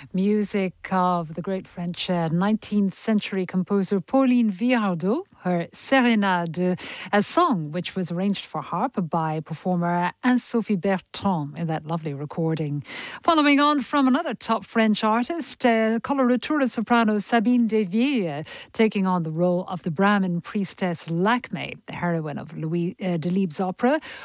Music of the great French 19th century composer Pauline Viardot, her Sérénade, a song which was arranged for harp by performer Anne-Sophie Bertrand in that lovely recording. Following on from another top French artist, coloratura soprano Sabine Devier, taking on the role of the Brahmin priestess Lakme, the heroine of Louis Delibes' opera,